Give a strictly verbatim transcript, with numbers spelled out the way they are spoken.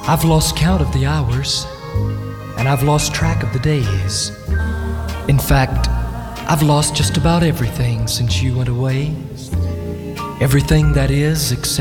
I've lost count of the hours, and I've lost track of the days. In fact, I've lost just about everything since you went away. Everything that is except